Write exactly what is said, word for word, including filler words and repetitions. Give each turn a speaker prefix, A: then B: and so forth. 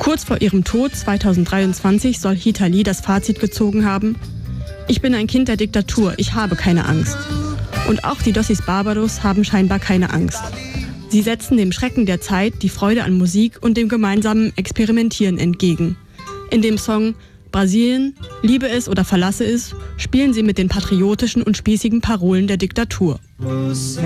A: Kurz vor ihrem Tod zweitausenddreiundzwanzig soll Hita Lee das Fazit gezogen haben: Ich bin ein Kind der Diktatur, ich habe keine Angst. Und auch die Dossis Barbados haben scheinbar keine Angst. Sie setzen dem Schrecken der Zeit die Freude an Musik und dem gemeinsamen Experimentieren entgegen. In dem Song Brasilien, liebe es oder verlasse es, spielen sie mit den patriotischen und spießigen Parolen der Diktatur.